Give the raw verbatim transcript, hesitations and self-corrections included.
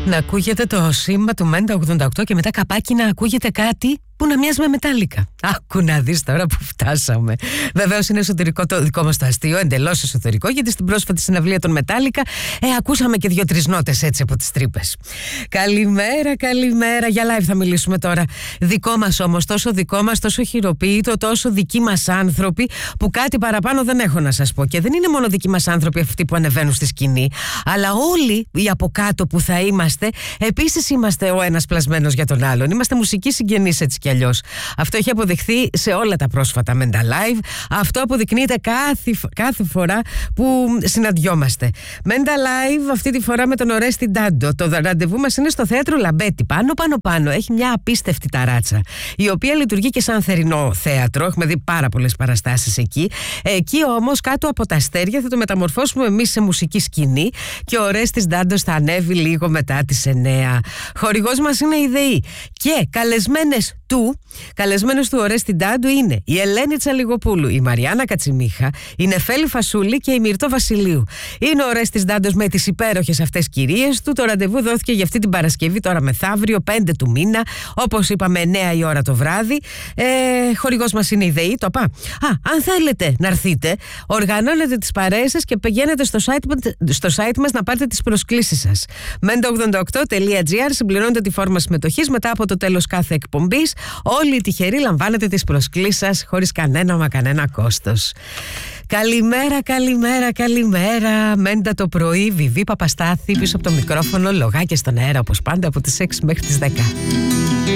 Να ακούγεται το σήμα του Μέντα ογδόντα οκτώ και μετά καπάκι να ακούγεται κάτι που να μοιάζει με μετάλλικα. Άκου να δεις τώρα που φτάσαμε. Βεβαίως είναι εσωτερικό το δικό μας το αστείο, εντελώς εσωτερικό, γιατί στην πρόσφατη συναυλία των Μετάλλικα ε, ακούσαμε και δύο-τρεις νότες έτσι από τις τρύπες. Καλημέρα, καλημέρα. Για live θα μιλήσουμε τώρα. Δικό μας όμως, τόσο δικό μας, τόσο χειροποίητο, τόσο δικοί μας άνθρωποι, που κάτι παραπάνω δεν έχω να σας πω. Και δεν είναι μόνο δικοί μας άνθρωποι αυτοί που ανεβαίνουν στη σκηνή, αλλά όλοι οι από κάτω που θα είμαστε, επίσης είμαστε ο ένας πλασμένος για τον άλλον. Είμαστε μουσικοί συγγενείς έτσι κι αλλιώς. Αυτό έχει αποδειχθεί σε όλα τα πρόσφατα Μέντα Live. Αυτό αποδεικνύεται κάθε, κάθε φορά που συναντιόμαστε. Μέντα Live αυτή τη φορά με τον Ορέστη Ντάντο. Το ραντεβού μας είναι στο θέατρο Λαμπέτη. Πάνω, πάνω, πάνω. Έχει μια απίστευτη ταράτσα, η οποία λειτουργεί και σαν θερινό θέατρο. Έχουμε δει πάρα πολλές παραστάσεις εκεί. Εκεί όμως, κάτω από τα αστέρια, θα το μεταμορφώσουμε εμείς σε μουσική σκηνή και ο Ορέστης Ντάντος θα ανέβει λίγο μετά τις εννιά. Χορηγός μας είναι η ΔΕΗ. Και καλεσμένες του, καλεσμένες του Ορέστη Ντάντου είναι η Ελένη Τσαλιγοπούλου, η Μαριάννα Κατσιμίχα, η Νεφέλη Φασούλη και η Μυρτώ Βασιλείου. Είναι ο Ορέστης Ντάντος με τις υπέροχες αυτές κυρίες του. Το ραντεβού δόθηκε για αυτή την Παρασκευή, τώρα μεθαύριο, πέντε του μήνα, όπως είπαμε, εννιά η ώρα το βράδυ. Ε, χορηγός μας είναι η ΔΕΗ, το πά. Α, αν θέλετε να έρθετε, οργανώνετε τις παρέες σας και πηγαίνετε στο site, στο site μας να πάρετε τις προσκλήσεις σας. μέντα ογδόντα οκτώ τελεία τζι άρ, συμπληρώνετε τη φόρμα συμμετοχής μετά από το τέλος κάθε εκπομπής. Όλοι οι τυχεροί λαμβάνετε τις προσκλήσεις σας χωρίς κανένα μα κανένα κόστος. Καλημέρα, καλημέρα, καλημέρα. Μέντα το πρωί, Βιβί Παπαστάθη πίσω από το μικρόφωνο, λογάκια στον αέρα όπως πάντα από τις έξι μέχρι τις δέκα.